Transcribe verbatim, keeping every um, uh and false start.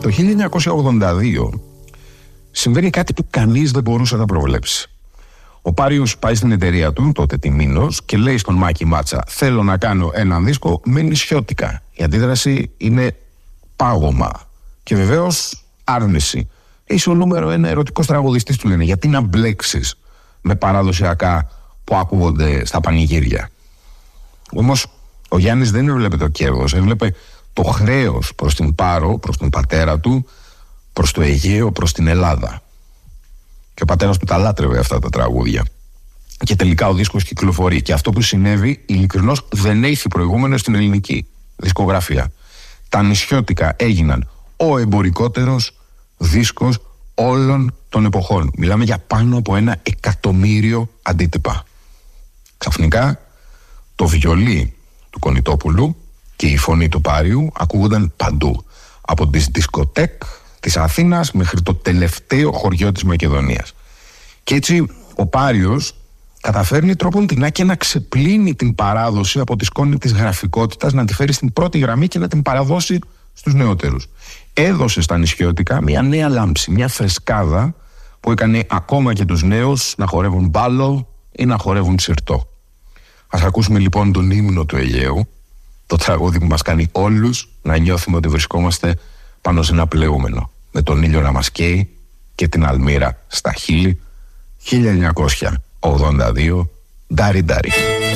Το χίλια εννιακόσια ογδόντα δύο συμβαίνει κάτι που κανείς δεν μπορούσε να προβλέψει. Ο Πάριος πάει στην εταιρεία του, τότε τη Μήνος, και λέει στον Μάκη Μάτσα: θέλω να κάνω έναν δίσκο με νησιώτικα. Η αντίδραση είναι πάγωμα και βεβαίως άρνηση. Είσαι ο νούμερο ένα ερωτικός τραγουδιστής, του λένε. Γιατί να μπλέξεις με παραδοσιακά που ακούγονται στα πανηγύρια? Όμως ο Γιάννης δεν έβλεπε το κέρδος, έβλεπε το χρέος προς την Πάρο, προς τον πατέρα του, προς το Αιγαίο, προς την Ελλάδα. Και ο πατέρας του τα λάτρευε αυτά τα τραγούδια. Και τελικά ο δίσκος κυκλοφορεί. Και αυτό που συνέβη, ειλικρινώς, δεν έχει προηγούμενο στην ελληνική δισκογραφία. Τα νησιώτικα έγιναν ο εμπορικότερος δίσκος όλων των εποχών. Μιλάμε για πάνω από ένα εκατομμύριο αντίτυπα. Ξαφνικά το βιολί του Κονιτόπουλου και η φωνή του Πάριου ακούγονταν παντού. Από τις δισκοτέκ της Αθήνας μέχρι το τελευταίο χωριό της Μακεδονίας. Και έτσι ο Πάριος καταφέρνει τρόπον την και να ξεπλύνει την παράδοση από τη σκόνη της γραφικότητας, να τη φέρει στην πρώτη γραμμή και να την παραδώσει στους νεότερους. Έδωσε στα νησιώτικα μια νέα λάμψη, μια φρεσκάδα που έκανε ακόμα και τους νέους να χορεύουν μπάλο ή να χορεύουν σιρτό. Ας ακούσουμε λοιπόν τον ύμνο του Αιγαίου, το τραγούδι που μας κάνει όλους να νιώθουμε ότι βρισκόμαστε πάνω σε ένα πλεούμενο, με τον ήλιο να μας καίει και την αλμύρα στα χείλη. Χίλια εννιακόσια ογδόντα δύο, Ντάρι Ντάρι.